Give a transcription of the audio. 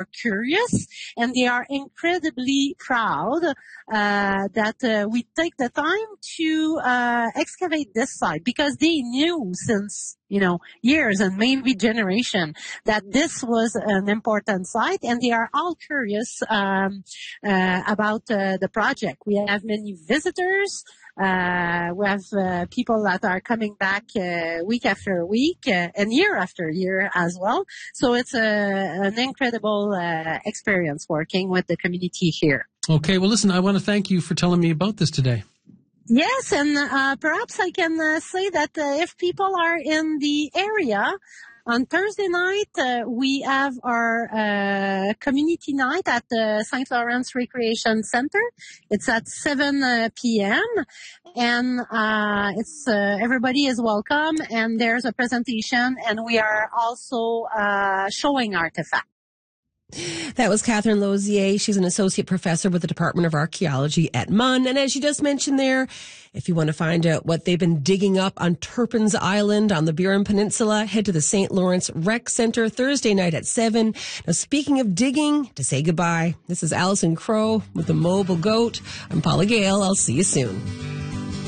curious, and they are incredibly proud that we take the time to excavate this site, because they knew since years and maybe generation that this was an important site, and they are all curious about the project. We have many visitors. We have people that are coming back week after week and year after year as well. So it's an incredible experience working with the community here. Okay, well, listen, I want to thank you for telling me about this today. Yes, and perhaps I can say that if people are in the area, on Thursday night, we have our community night at the St. Lawrence Recreation Center. It's at 7 p.m. and it's everybody is welcome, and there's a presentation, and we are also showing artifacts. That was Catherine Lozier. She's an associate professor with the Department of Archaeology at MUN. And as you just mentioned there, if you want to find out what they've been digging up on Turpin's Island on the Burin Peninsula, head to the St. Lawrence Rec Center Thursday night at 7. Now, speaking of digging, to say goodbye, this is Alison Crow with the Mobile Goat. I'm Paula Gale. I'll see you soon.